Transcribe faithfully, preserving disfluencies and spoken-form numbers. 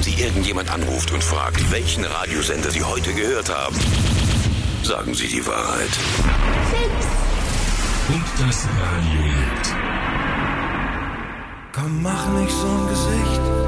Sie irgendjemand anruft und fragt, welchen Radiosender Sie heute gehört haben, sagen Sie die Wahrheit. Und das Radio lebt. Komm, mach nicht so ein Gesicht.